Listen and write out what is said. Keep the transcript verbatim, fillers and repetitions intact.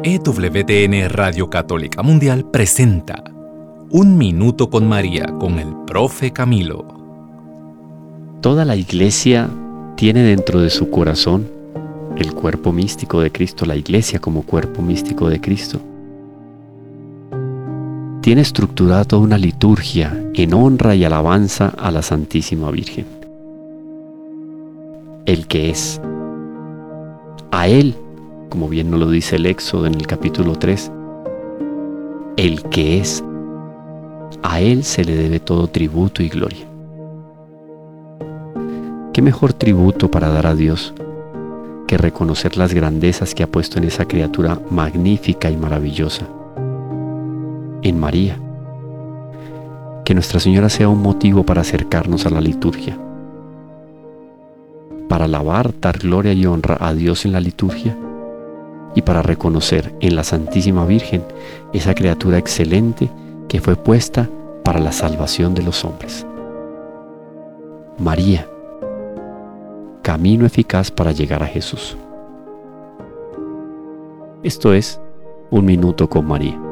E W T N Radio Católica Mundial presenta Un Minuto con María con el Profe Camilo. Toda la Iglesia tiene dentro de su corazón el cuerpo místico de Cristo, la Iglesia como cuerpo místico de Cristo. Tiene estructurada toda una liturgia en honra y alabanza a la Santísima Virgen. El que es. A Él, como bien nos lo dice el Éxodo en el capítulo tres, el que es. A Él se le debe todo tributo y gloria. ¿Qué mejor tributo para dar a Dios que reconocer las grandezas que ha puesto en esa criatura magnífica y maravillosa, en María? Que Nuestra Señora sea un motivo para acercarnos a la liturgia, para alabar, dar gloria y honra a Dios en la liturgia y para reconocer en la Santísima Virgen esa criatura excelente que fue puesta para la salvación de los hombres. María, camino eficaz para llegar a Jesús. Esto es Un Minuto con María.